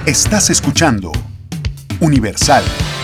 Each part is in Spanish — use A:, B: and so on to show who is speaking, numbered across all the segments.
A: Estás escuchando Universal.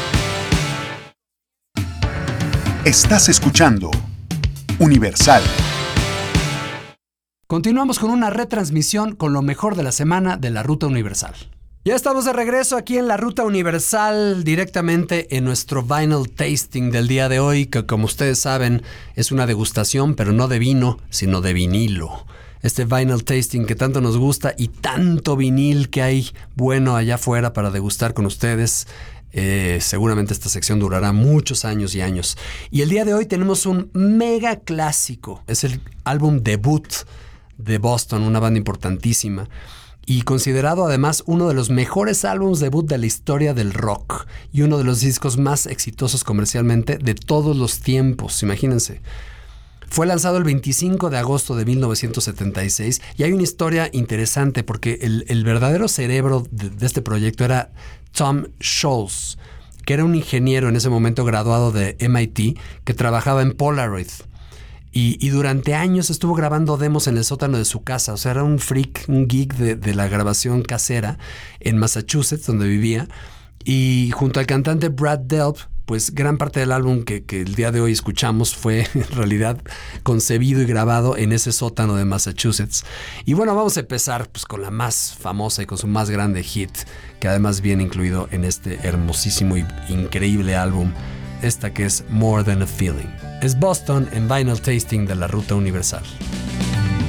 A: Estás escuchando Universal.
B: Continuamos con una retransmisión con lo mejor de la semana de la Ruta Universal. Ya estamos de regreso aquí en la Ruta Universal, directamente en nuestro Vinyl Tasting del día de hoy, que como ustedes saben es una degustación, pero no de vino, sino de vinilo. Este Vinyl Tasting que tanto nos gusta y tanto vinil que hay bueno allá afuera para degustar con ustedes. Seguramente esta sección durará muchos años y años. Y el día de hoy tenemos un mega clásico. Es el álbum debut de Boston, una banda importantísima. Y considerado además uno de los mejores álbumes debut de la historia del rock y uno de los discos más exitosos comercialmente de todos los tiempos, imagínense. Fue lanzado el 25 de agosto de 1976 y hay una historia interesante porque el verdadero cerebro de este proyecto era Tom Scholz, que era un ingeniero en ese momento graduado de MIT que trabajaba en Polaroid. Y durante años estuvo grabando demos en el sótano de su casa. O sea, era un freak, un geek de la grabación casera en Massachusetts, donde vivía. Y junto al cantante Brad Delp, pues gran parte del álbum que el día de hoy escuchamos fue en realidad concebido y grabado en ese sótano de Massachusetts. Y bueno, vamos a empezar pues con la más famosa y con su más grande hit, que además viene incluido en este hermosísimo y increíble álbum. Esta que es More Than a Feeling. Es Boston en Vinyl Tasting de la Ruta Universal.